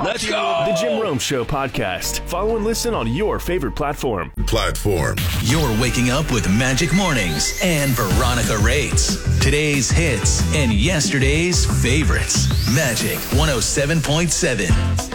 Let's go! The Jim Rome Show podcast. Follow and listen on your favorite platform. You're waking up with Magic Mornings and Veronica Rates. Today's hits and yesterday's favorites. Magic 107.7.